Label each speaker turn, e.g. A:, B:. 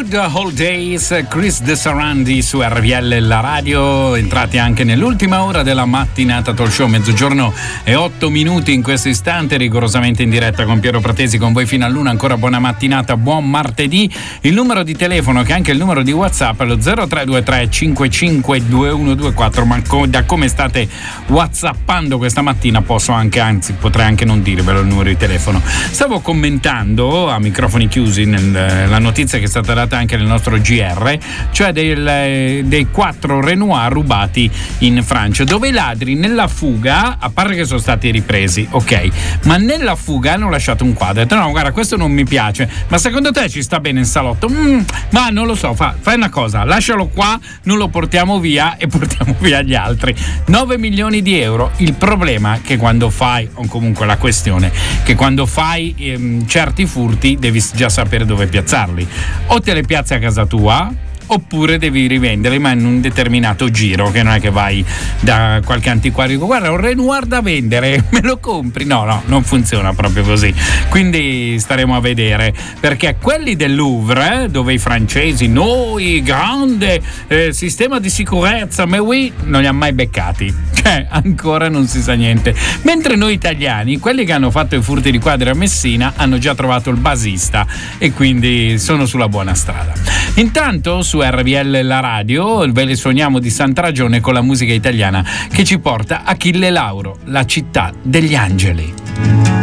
A: Good Old Days, Chris De Sarandi su RVL la radio, entrati anche nell'ultima ora della mattinata talk show, 12:08 in questo istante, rigorosamente in diretta con Piero Pratesi con voi fino all'una. Ancora buona mattinata, buon martedì. Il numero di telefono, che è anche il numero di WhatsApp, è lo 0323 552124, ma da come state whatsappando questa mattina potrei anche non dirvelo il numero di telefono. Stavo commentando a microfoni chiusi la notizia che è stata data anche nel nostro GR, cioè dei 4 Renoir rubati in Francia, dove i ladri nella fuga, a parte che sono stati ripresi, ok, ma nella fuga hanno lasciato un quadro. Ho detto, no, guarda, questo non mi piace, ma secondo te ci sta bene in salotto? Ma non lo so, fai una cosa, lascialo qua, non lo portiamo via e portiamo via gli altri. 9 milioni di euro. Il problema è che quando fai, o comunque la questione, che quando fai certi furti devi già sapere dove piazzarli. O te le piazzi a casa tua, oppure devi rivenderli, ma in un determinato giro, che non è che vai da qualche antiquario, guarda, un Renoir da vendere, me lo compri? No, non funziona proprio così. Quindi staremo a vedere, perché quelli del Louvre, dove i francesi, noi, grande sistema di sicurezza, mais oui, non li ha mai beccati, cioè ancora non si sa niente. Mentre noi italiani, quelli che hanno fatto i furti di quadri a Messina, hanno già trovato il basista e quindi sono sulla buona strada. Intanto su RVL la radio ve le suoniamo di santa ragione con la musica italiana che ci porta a Achille Lauro, la città degli angeli.